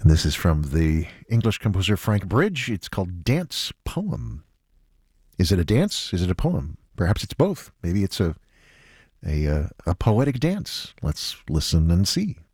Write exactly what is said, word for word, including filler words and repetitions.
And this is from the English composer Frank Bridge. It's called Dance Poem. Is it a dance? Is it a poem? Perhaps it's both. Maybe it's a a, uh, a poetic dance. Let's listen and see.